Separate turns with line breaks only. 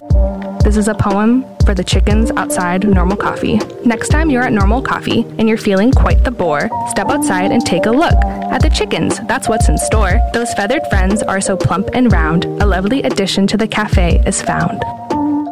This is a poem for the chickens outside Normal Coffee. Next time you're at Normal Coffee and you're feeling quite the bore, step outside and take a look at the chickens. That's what's in store. Those feathered friends are so plump and round. A lovely addition to the cafe is found.